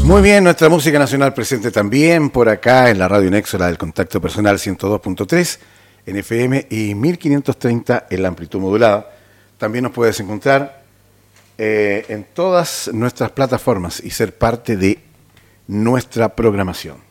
Muy bien, nuestra música nacional presente también por acá en la Radio Nexo, la del Contacto Personal 102.3 en FM y 1530 en la amplitud modulada. También nos puedes encontrar en todas nuestras plataformas y ser parte de nuestra programación.